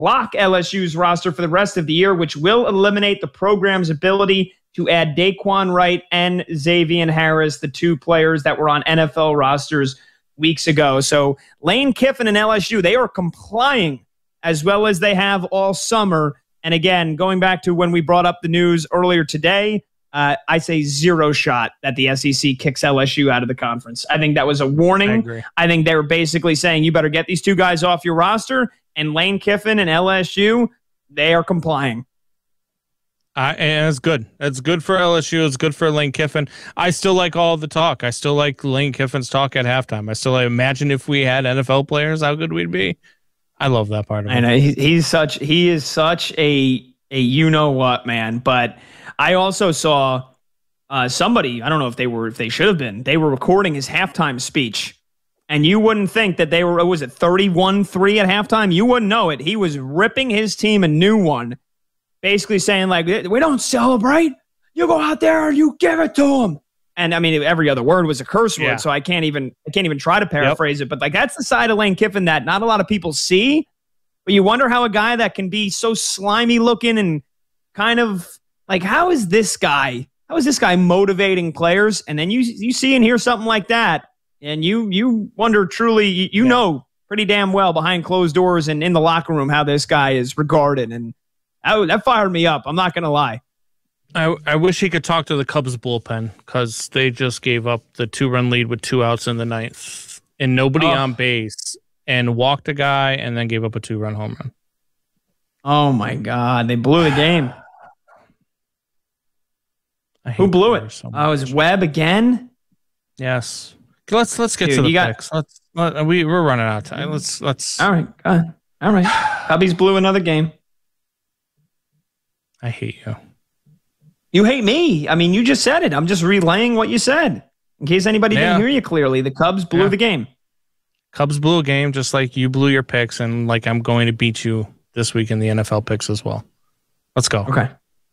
block LSU's roster for the rest of the year, which will eliminate the program's ability to add Daquan Wright and Xavier Harris, the two players that were on NFL rosters weeks ago. So Lane Kiffin and LSU, they are complying as well as they have all summer. And again, going back to when we brought up the news earlier today, I say zero shot that the SEC kicks LSU out of the conference. I think that was a warning. I agree. I think they were basically saying, you better get these two guys off your roster. And Lane Kiffin and LSU, they are complying. And it's good. It's good for LSU. It's good for Lane Kiffin. I still like all the talk. I still like Lane Kiffin's talk at halftime. I still imagine if we had NFL players, how good we'd be. I love that part of it. I know he is such a you know what, man. But I also saw somebody, I don't know if they should have been, they were recording his halftime speech. And you wouldn't think that they were, was it 31-3 at halftime? You wouldn't know it. He was ripping his team a new one, basically saying, like, we don't celebrate. You go out there and you give it to them. And I mean, every other word was a curse word, so I can't even try to paraphrase it. But like, that's the side of Lane Kiffin that not a lot of people see. But you wonder how a guy that can be so slimy looking and kind of like, how is this guy motivating players? And then you see and hear something like that. And you wonder truly, you know pretty damn well behind closed doors and in the locker room how this guy is regarded. And that fired me up. I'm not going to lie. I wish he could talk to the Cubs bullpen because they just gave up the 2-run lead with 2 outs in the 9th and nobody on base and walked a guy and then gave up a 2-run home run. Oh, my God. They blew the game. Who blew it? So it was Webb again? Yes. Let's get to the picks. We're running out of time. Let's. All right. All right. Cubbies blew another game. I hate you. You hate me. I mean, you just said it. I'm just relaying what you said in case anybody didn't hear you clearly. The Cubs blew the game. Cubs blew a game just like you blew your picks, and like I'm going to beat you this week in the NFL picks as well. Let's go. Okay.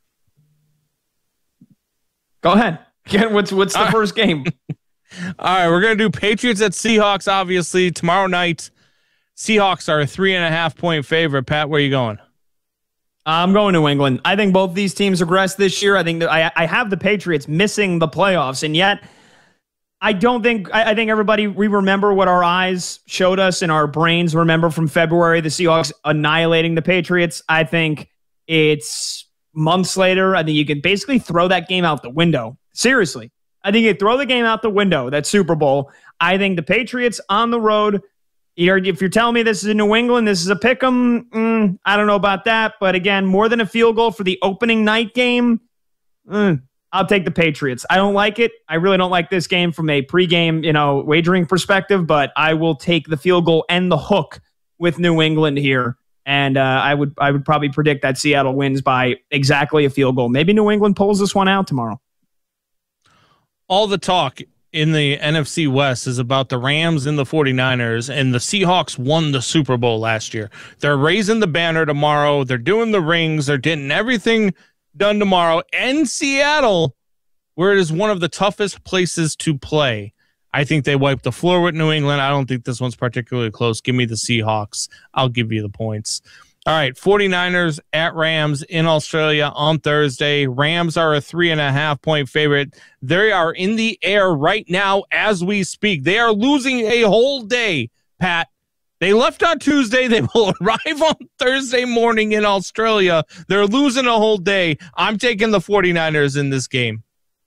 Go ahead. What's the first game? All right, we're going to do Patriots at Seahawks, obviously, tomorrow night. Seahawks are a 3.5-point favorite. Pat, where are you going? I'm going to New England. I think both these teams regress this year. I think that I have the Patriots missing the playoffs, and yet I think everybody, we remember what our eyes showed us and our brains remember from February, the Seahawks annihilating the Patriots. I think it's months later. I think you can basically throw that game out the window. Seriously. I think you throw the game out the window, that Super Bowl. I think the Patriots on the road, if you're telling me this is in New England, this is a pick 'em, I don't know about that. But again, more than a field goal for the opening night game, I'll take the Patriots. I don't like it. I really don't like this game from a pregame, wagering perspective, but I will take the field goal and the hook with New England here. And I would probably predict that Seattle wins by exactly a field goal. Maybe New England pulls this one out tomorrow. All the talk in the NFC West is about the Rams and the 49ers, and the Seahawks won the Super Bowl last year. They're raising the banner tomorrow. They're doing the rings. They're getting everything done tomorrow in Seattle, where it is one of the toughest places to play. I think they wiped the floor with New England. I don't think this one's particularly close. Give me the Seahawks. I'll give you the points. All right, 49ers at Rams in Australia on Thursday. Rams are a 3.5-point favorite. They are in the air right now as we speak. They are losing a whole day, Pat. They left on Tuesday. They will arrive on Thursday morning in Australia. They're losing a whole day. I'm taking the 49ers in this game.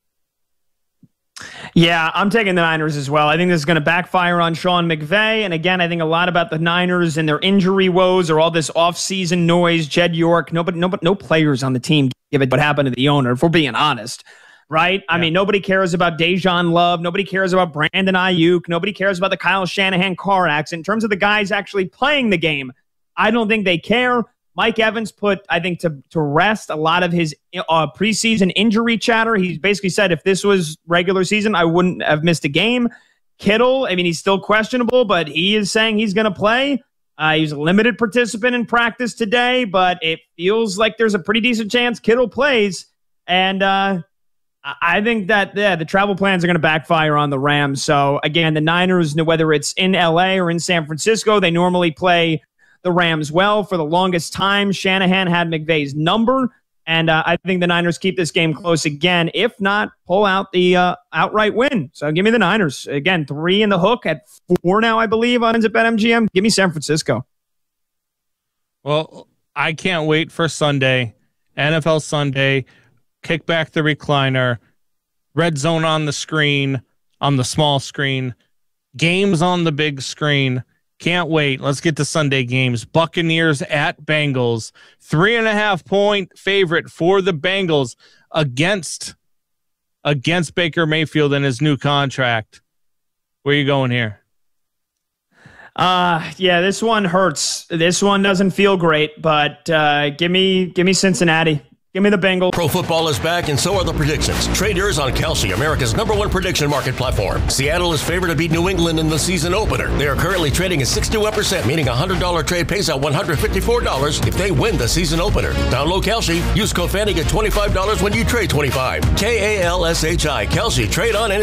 Yeah, I'm taking the Niners as well. I think this is going to backfire on Sean McVay. And again, I think a lot about the Niners and their injury woes or all this offseason noise. Jed York, no players on the team give it what happened to the owner, if we're being honest. Right? I mean, nobody cares about Dejan Love. Nobody cares about Brandon Ayuk. Nobody cares about the Kyle Shanahan car accident. In terms of the guys actually playing the game, I don't think they care. Mike Evans put, I think, to rest a lot of his preseason injury chatter. He basically said, if this was regular season, I wouldn't have missed a game. Kittle, I mean, he's still questionable, but he is saying he's going to play. He's a limited participant in practice today, but it feels like there's a pretty decent chance Kittle plays. And I think that the travel plans are going to backfire on the Rams. So, again, the Niners, whether it's in L.A. or in San Francisco, they normally play the Rams well. For the longest time, Shanahan had McVay's number, and I think the Niners keep this game close again. If not, pull out the outright win. So give me the Niners. Again, 3 in the hook at 4 now, I believe, on BetMGM. Give me San Francisco. Well, I can't wait for Sunday, NFL Sunday. Kick back the recliner, red zone on the screen, on the small screen, games on the big screen. Can't wait. Let's get to Sunday games. Buccaneers at Bengals. 3.5-point favorite for the Bengals against Baker Mayfield and his new contract. Where are you going here? Yeah, this one hurts. This one doesn't feel great, but give me Cincinnati. Give me the Bengals. Pro football is back, and so are the predictions. Trade yours on Kalshi, America's #1 prediction market platform. Seattle is favored to beat New England in the season opener. They are currently trading at 61%, meaning a $100 trade pays out $154 if they win the season opener. Download Kalshi. Use code FANTY, get $25 when you trade $25. KALSHI. Kalshi. Trade on any